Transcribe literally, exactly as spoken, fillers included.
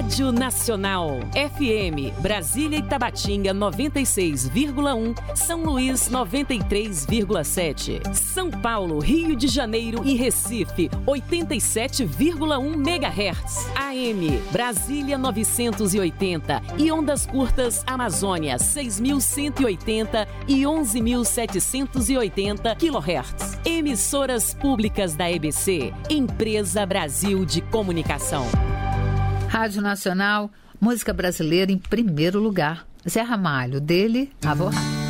Rádio Nacional. F M, Brasília e Tabatinga noventa e seis vírgula um, São Luís noventa e três vírgula sete. São Paulo, Rio de Janeiro e Recife oitenta e sete vírgula um megahertz. A M, Brasília novecentos e oitenta e ondas curtas Amazônia seis mil cento e oitenta e onze mil setecentos e oitenta quilohertz. Emissoras públicas da E B C, Empresa Brasil de Comunicação. Rádio Nacional, música brasileira em primeiro lugar. Zé Ramalho, dele, a Vorrá.